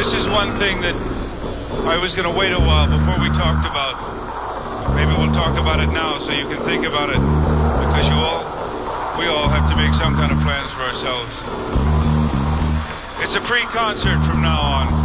This is one thing that I was going to wait a while before we talked about. Maybe we'll talk about it now so you can think about it, because we all have to make some kind of plans for ourselves. It's a pre-concert from now on.